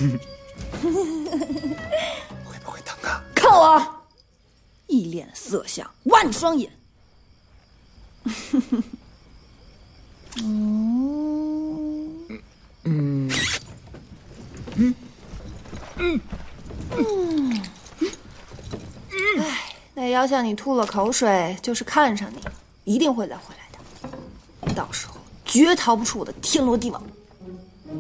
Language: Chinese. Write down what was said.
会不会疼啊？ 看我，一脸色相，万双眼。那要向你吐了口水，就是看上你，一定会再回来的。到时候绝逃不出我的天罗地网。